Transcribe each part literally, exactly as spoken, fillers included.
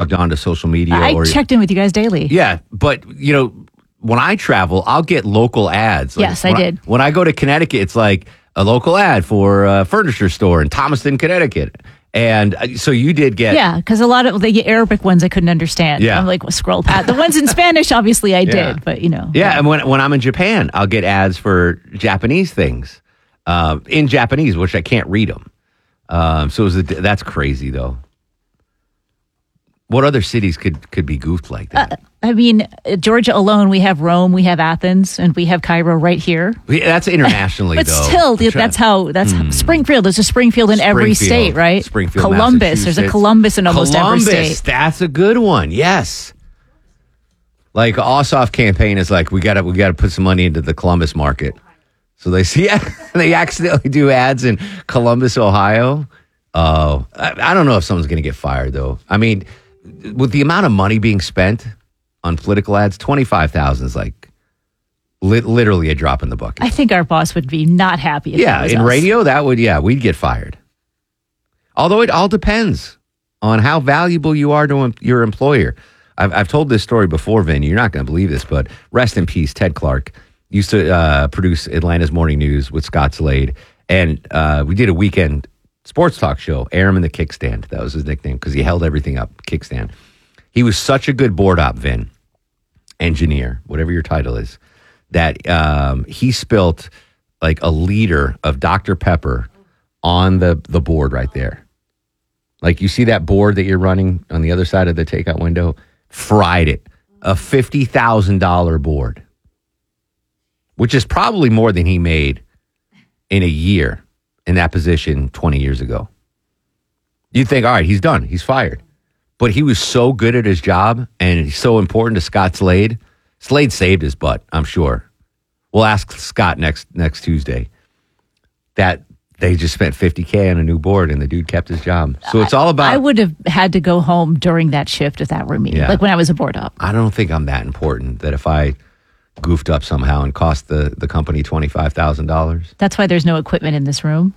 logged on to social media. I or, checked in with you guys daily. Yeah, but, you know, when I travel, I'll get local ads. Like yes, I did. I, when I go to Connecticut, it's like a local ad for a furniture store in Thomaston, Connecticut. And so you did get... Yeah, because a lot of the Arabic ones I couldn't understand. Yeah. I'm like, well, scroll past. The ones in Spanish, obviously, I Yeah. did, but, you know. Yeah, and when when I'm in Japan, I'll get ads for Japanese things uh, in Japanese, which I can't read them. Um, so it was a, that's crazy, though. What other cities could, could be goofed like that? Uh, I mean, uh, Georgia alone, we have Rome, we have Athens, and we have Cairo right here. Yeah, that's internationally, But though. still, that's how, that's how, Springfield. There's a Springfield in every Springfield, state, right? Springfield, Columbus. There's a Massachusetts. Columbus in almost Columbus, every state. That's a good one. Yes. Like Ossoff campaign is like, we got to we got to put some money into the Columbus market. So they see, they accidentally do ads in Columbus, Ohio. Oh, I, I don't know if someone's going to get fired, though. I mean, with the amount of money being spent on political ads, twenty-five thousand is like li- literally a drop in the bucket. I think our boss would be not happy if Yeah, that was in us. radio, that would, yeah, we'd get fired. Although it all depends on how valuable you are to em- your employer. I've, I've told this story before, Vin. You're not going to believe this, but rest in peace, Ted Clark used to uh, produce Atlanta's Morning News with Scott Slade. And uh, we did a weekend sports talk show, Airman the Kickstand. That was his nickname because he held everything up, Kickstand. He was such a good board op, Vin, engineer, whatever your title is, that um, he spilt like a liter of Doctor Pepper on the, the board right there. Like you see that board that you're running on the other side of the takeout window? Fried it. A fifty thousand dollars board, which is probably more than he made in a year in that position twenty years ago. You'd think, all right, he's done. He's fired. But he was so good at his job and he's so important to Scott Slade. Slade saved his butt, I'm sure. We'll ask Scott next next Tuesday. That they just spent fifty K on a new board and the dude kept his job. So it's all about... I would have had to go home during that shift if that were me, Yeah. like when I was a board up. I don't think I'm that important that if I goofed up somehow and cost the, the company twenty-five thousand dollars. That's why there's no equipment in this room.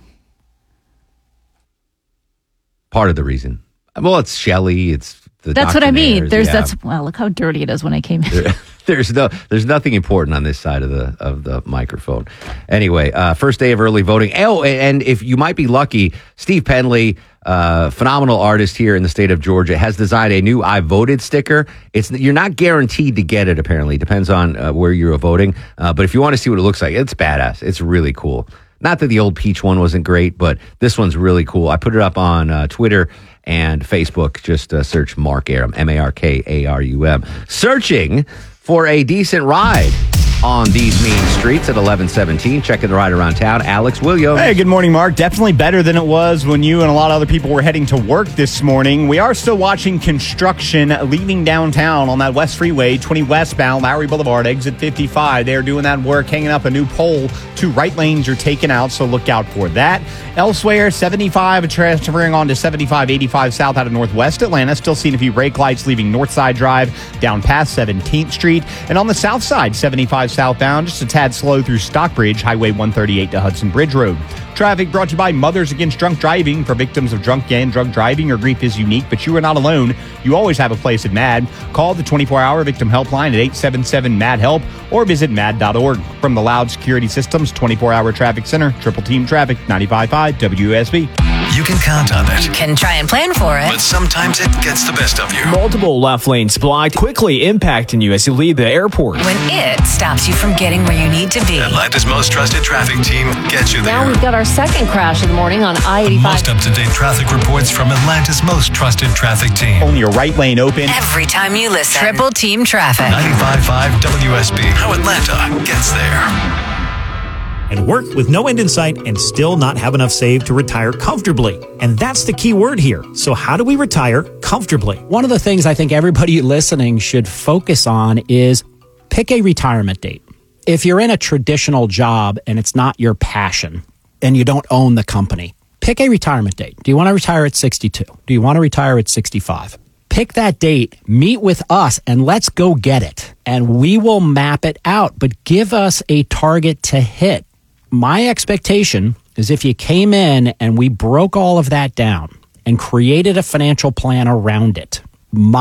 Part of the reason. Well, it's Shelley. It's the That's what I mean. Doctrinaires, There's yeah. that's well, look how dirty it is when I came in. There- there's no there's nothing important on this side of the of the microphone. Anyway, uh, first day of early voting. Oh, and if you might be lucky, Steve Penley, uh, phenomenal artist here in the state of Georgia, has designed a new "I voted" sticker. It's you're not guaranteed to get it. Apparently, depends on uh, where you're voting. Uh, but if you want to see what it looks like, it's badass. It's really cool. Not that the old peach one wasn't great, but this one's really cool. I put it up on uh, Twitter and Facebook. Just uh, search Mark Arum, M A R K A R U M. Searching for a decent ride on these mean streets at eleven seventeen. Checking the ride around town. Alex Williams. Hey, good morning, Mark. Definitely better than it was when you and a lot of other people were heading to work this morning. We are still watching construction leaving downtown on that West Freeway, twenty westbound, Lowry Boulevard, exit fifty-five. They're doing that work, hanging up a new pole. Two right lanes are taken out, so look out for that. Elsewhere, seventy-five transferring on to seventy-five eighty-five south out of Northwest Atlanta. Still seeing a few brake lights leaving Northside Drive down past seventeenth Street. And on the south side, seventy-five southbound, just a tad slow through Stockbridge, Highway one thirty-eight to Hudson Bridge Road. Traffic brought to you by Mothers Against Drunk Driving. For victims of drunk and drug driving, your grief is unique, but you are not alone. You always have a place at MAD. Call the twenty-four hour victim helpline at eight seven seven MAD HELP or visit mad dot org. From the Loud Security Systems twenty-four hour Traffic Center, Triple Team Traffic, ninety-five point five W S B. You can count on it, You can try and plan for it. but sometimes it gets the best of you. Multiple left lanes blocked, quickly impacting you as you leave the airport. When it stops you from getting where you need to be. Atlanta's most trusted traffic team gets you there. Now we've got our second crash of the morning on I eighty-five. Most up-to-date traffic reports from Atlanta's most trusted traffic team. Only your right lane open. Every time you listen. Triple Team Traffic. ninety-five point five W S B. How Atlanta gets there. And work with no end in sight and still not have enough saved to retire comfortably. And that's the key word here. So how do we retire comfortably? One of the things I think everybody listening should focus on is pick a retirement date. If you're in a traditional job and it's not your passion and you don't own the company, pick a retirement date. Do you want to retire at sixty-two? Do you want to retire at sixty-five? Pick that date, meet with us, and let's go get it. And we will map it out, but give us a target to hit. My expectation is if you came in and we broke all of that down and created a financial plan around it, my